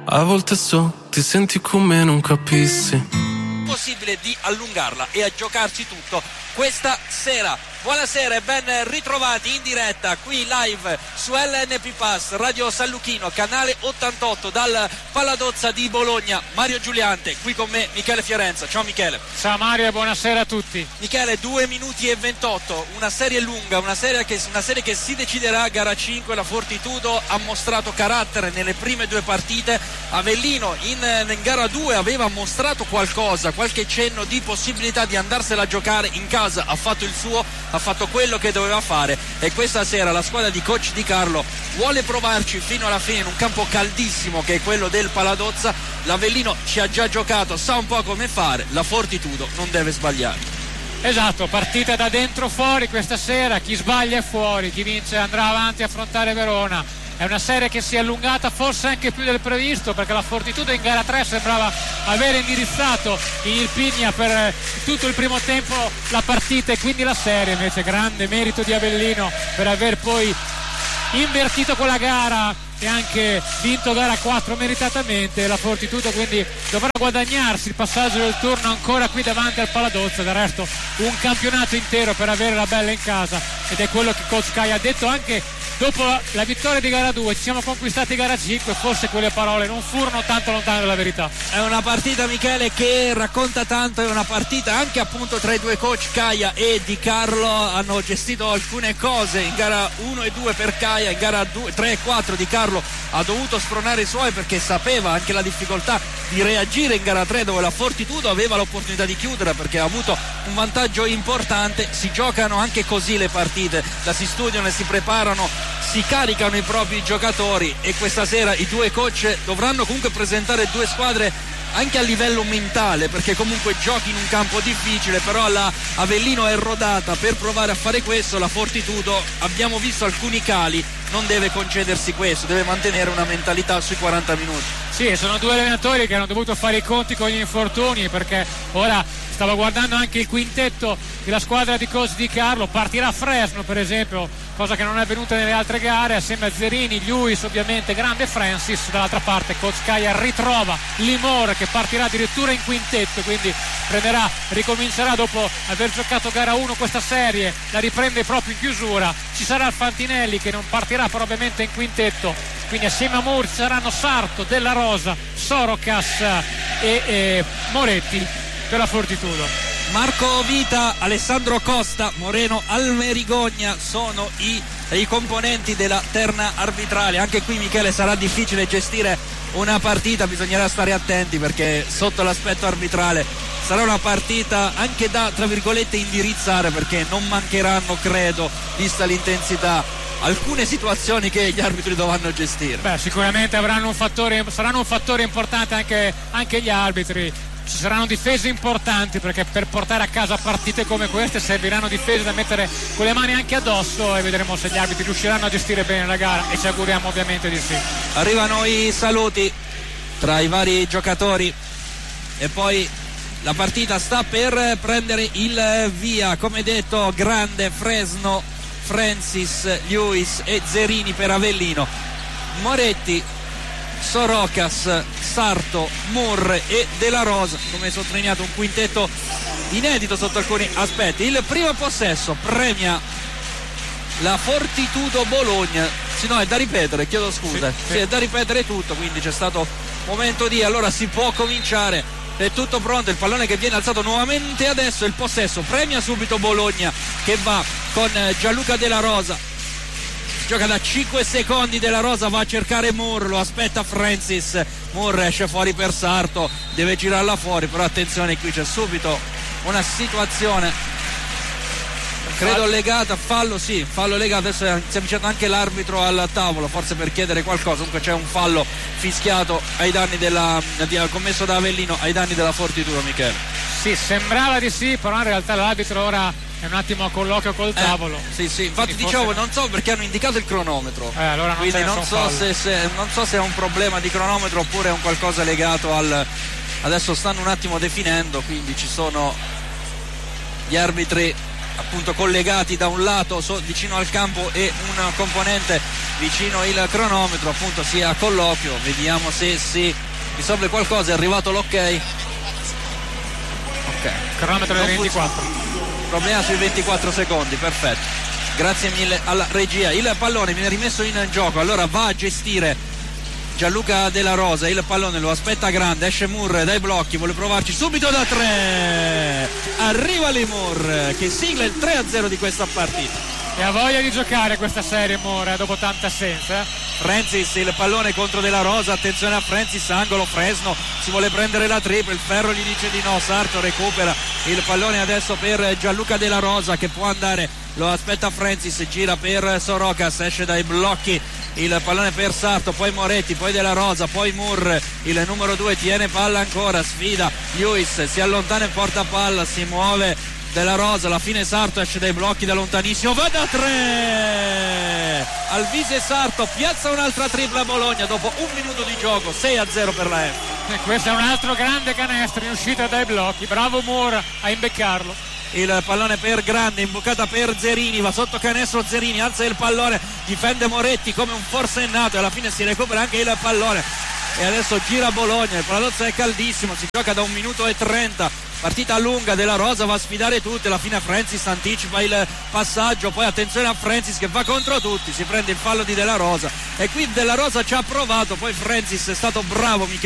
A volte so, ti senti come non capissi. Possibile di allungarla e a giocarci tutto questa sera. Buonasera e ben ritrovati in diretta qui live su LNP Pass, Radio San Luchino, canale 88 dal Paladozza di Bologna. Mario Giuliante, qui con me Michele Fiorenza. Ciao Michele. Ciao Mario e buonasera a tutti. Michele, 2 minuti e 28, una serie lunga, una serie che si deciderà a gara 5. La Fortitudo ha mostrato carattere nelle prime 2 partite. Avellino in gara 2 aveva mostrato qualcosa, qualche cenno di possibilità di andarsela a giocare in casa, ha fatto il suo, ha fatto quello che doveva fare, e questa sera la squadra di coach Di Carlo vuole provarci fino alla fine in un campo caldissimo che è quello del Paladozza. L'Avellino ci ha già giocato, sa un po' come fare, la Fortitudo non deve sbagliare. Esatto, partita da dentro fuori questa sera, chi sbaglia è fuori, chi vince andrà avanti a affrontare Verona. È una serie che si è allungata forse anche più del previsto, perché la Fortitudo in gara 3 sembrava avere indirizzato in Irpinia per tutto il primo tempo la partita e quindi la serie. Invece grande merito di Avellino per aver poi invertito quella gara e anche vinto gara 4 meritatamente. La Fortitudo quindi dovrà guadagnarsi il passaggio del turno ancora qui davanti al Paladozza. Del resto un campionato intero per avere la bella in casa, ed è quello che coach Kai ha detto anche dopo la vittoria di gara 2. Ci siamo conquistati gara 5, forse quelle parole non furono tanto lontane dalla verità. È una partita, Michele, che racconta tanto, è una partita anche appunto tra i due coach Caia e Di Carlo. Hanno gestito alcune cose in gara 1 e 2 per Caia, in gara 3 e 4 Di Carlo ha dovuto spronare i suoi perché sapeva anche la difficoltà di reagire in gara 3, dove la Fortitudo aveva l'opportunità di chiudere perché ha avuto un vantaggio importante. Si giocano anche così le partite, la si studiano e si preparano, si caricano i propri giocatori, e questa sera i due coach dovranno comunque presentare 2 squadre anche a livello mentale, perché comunque giochi in un campo difficile. Però la Avellino è rodata per provare a fare questo, la Fortitudo abbiamo visto alcuni cali, non deve concedersi questo, deve mantenere una mentalità sui 40 minuti. Sì, sono 2 allenatori che hanno dovuto fare i conti con gli infortuni, perché ora stavo guardando anche il quintetto della squadra di coach Di Carlo. Partirà Fresno per esempio, cosa che non è avvenuta nelle altre gare, assieme a Zerini, Lewis ovviamente, grande Francis. Dall'altra parte coach Caia ritrova Limor che partirà addirittura in quintetto, quindi ricomincerà dopo aver giocato gara 1 questa serie, la riprende proprio in chiusura. Ci sarà il Fantinelli che non partirà però ovviamente in quintetto, quindi assieme a Mur ci saranno Sarto, Della Rosa, Sorocas e Moretti per la Fortitudo. Marco Vita, Alessandro Costa, Moreno Almerigogna sono i componenti della terna arbitrale. Anche qui, Michele, sarà difficile gestire una partita, bisognerà stare attenti perché sotto l'aspetto arbitrale sarà una partita anche da, tra virgolette, indirizzare, perché non mancheranno, credo, vista l'intensità, alcune situazioni che gli arbitri dovranno gestire. Beh, sicuramente saranno un fattore importante anche gli arbitri. Ci saranno difese importanti, perché per portare a casa partite come queste serviranno difese da mettere con le mani anche addosso, e vedremo se gli arbitri riusciranno a gestire bene la gara, e ci auguriamo ovviamente di sì. Arrivano i saluti tra i vari giocatori e poi la partita sta per prendere il via. Come detto, grande Fresno, Francis, Lewis e Zerini per Avellino, Moretti, Sorocas, Sarto, Murre e Della Rosa. Come sottolineato, un quintetto inedito sotto alcuni aspetti. Il primo possesso premia la Fortitudo Bologna. Sì, no, è da ripetere, chiedo scusa. Sì, è da ripetere tutto, quindi c'è stato momento di, allora si può cominciare, è tutto pronto, il pallone che viene alzato nuovamente. Adesso il possesso premia subito Bologna, che va con Gianluca Della Rosa, gioca da 5 secondi. Della Rosa va a cercare Moore, lo aspetta Francis, Moore esce fuori per Sarto, deve girarla fuori, però attenzione, qui c'è subito una situazione credo legata, fallo legato. Adesso si è avvicinato anche l'arbitro al tavolo, forse per chiedere qualcosa. Comunque c'è un fallo fischiato ai danni commesso da Avellino ai danni della Fortitudo, Michele. Sì, sembrava di sì, però in realtà l'arbitro ora è un attimo a colloquio col tavolo. Sì, infatti dicevo, non so perché hanno indicato il cronometro, allora quindi non so se è un problema di cronometro oppure è un qualcosa legato adesso stanno un attimo definendo, quindi ci sono gli arbitri appunto collegati da un lato vicino al campo e un componente vicino il cronometro, appunto sia a colloquio, vediamo se si risolve qualcosa. È arrivato l'ok. Ok, cronometro del 24, problema sui 24 secondi, perfetto, grazie mille alla regia. Il pallone viene rimesso in gioco, allora va a gestire Gianluca Della Rosa, il pallone lo aspetta Grande, esce Moore dai blocchi, vuole provarci subito da 3, arriva Moore che sigla il 3-0 di questa partita. e ha voglia di giocare questa serie Moore dopo tanta assenza. Francis, il pallone contro Della Rosa, attenzione a Francis, angolo, Fresno si vuole prendere la triple, il Ferro gli dice di no, Sarto recupera il pallone adesso per Gianluca Della Rosa che può andare, lo aspetta Francis, gira per Sorocas, esce dai blocchi il pallone per Sarto, poi Moretti, poi Della Rosa, poi Moore, il numero 2 tiene palla ancora, sfida Lewis, si allontana e porta palla, si muove Della Rosa, alla fine Sarto esce dai blocchi da lontanissimo, va da 3, Alvise Sarto piazza un'altra tripla a Bologna dopo un minuto di gioco, 6-0 per la F. E questo è un altro grande canestro in uscita dai blocchi, bravo Moore a imbeccarlo. Il pallone per Grande, imbucata per Zerini, va sotto canestro Zerini, alza il pallone, difende Moretti come un forsennato e alla fine si recupera anche il pallone e adesso gira Bologna, il palazzo è caldissimo, si gioca da 1 minuto e 30, partita lunga, Della Rosa va a sfidare tutti, alla fine Francis anticipa il passaggio, poi attenzione a Francis che va contro tutti, si prende il fallo di Della Rosa e qui Della Rosa ci ha provato, poi Francis è stato bravo Michele